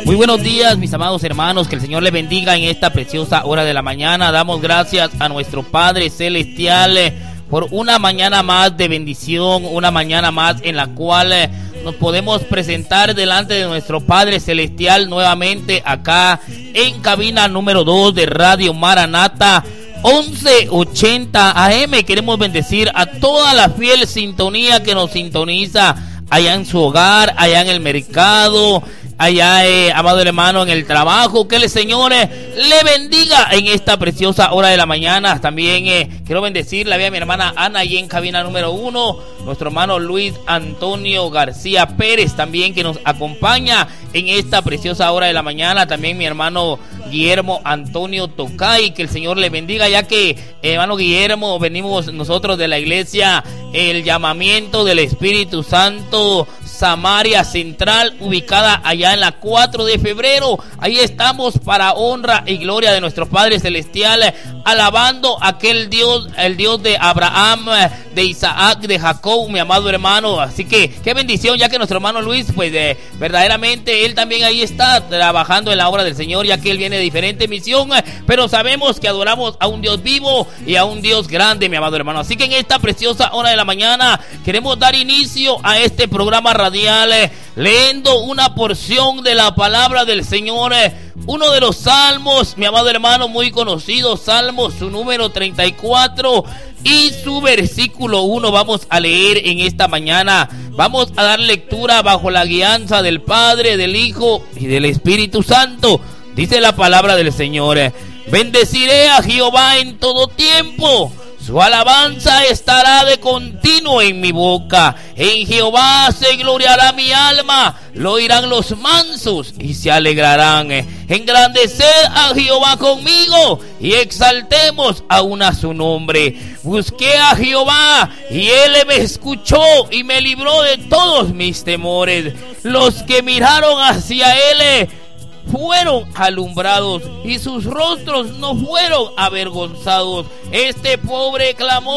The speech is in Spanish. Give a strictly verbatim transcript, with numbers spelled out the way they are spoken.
Muy buenos días, mis amados hermanos, que el Señor les bendiga en esta preciosa hora de la mañana. Damos gracias a nuestro Padre Celestial eh, por una mañana más de bendición, una mañana más en la cual eh, nos podemos presentar delante de nuestro Padre Celestial nuevamente acá en cabina número dos de Radio Maranata once ochenta A M. Queremos bendecir a toda la fiel sintonía que nos sintoniza allá en su hogar, allá en el mercado, allá, eh, amado hermano, en el trabajo. Que el Señor eh, le bendiga en esta preciosa hora de la mañana. También eh, quiero bendecirle a mi hermana Ana y en cabina número uno, nuestro hermano Luis Antonio García Pérez también, que nos acompaña en esta preciosa hora de la mañana. También mi hermano Guillermo Antonio Tocay, que el Señor le bendiga, ya que, eh, hermano Guillermo, venimos nosotros de la iglesia El Llamamiento del Espíritu Santo Samaria Central, ubicada allá en la cuatro de febrero. Ahí estamos para honra y gloria de nuestro Padre Celestial, alabando a aquel Dios, el Dios de Abraham, de Isaac, de Jacob, mi amado hermano. Así que qué bendición, ya que nuestro hermano Luis, pues eh, verdaderamente él también ahí está trabajando en la obra del Señor, ya que él viene de diferente misión, eh, pero sabemos que adoramos a un Dios vivo y a un Dios grande, mi amado hermano. Así que en esta preciosa hora de la mañana queremos dar inicio a este programa radial eh, leyendo una porción de la palabra del Señor, eh, uno de los salmos, mi amado hermano, muy conocido, Salmo su número treinta y cuatro y su versículo uno. Vamos a leer en esta mañana. Vamos a dar lectura bajo la guianza del Padre, del Hijo y del Espíritu Santo. Dice la palabra del Señor: bendeciré a Jehová en todo tiempo, su alabanza estará de continuo en mi boca. En Jehová se gloriará mi alma, lo oirán los mansos y se alegrarán. Engrandeced a Jehová conmigo y exaltemos aún a su nombre. Busqué a Jehová y él me escuchó y me libró de todos mis temores. Los que miraron hacia él fueron alumbrados y sus rostros no fueron avergonzados. Este pobre clamó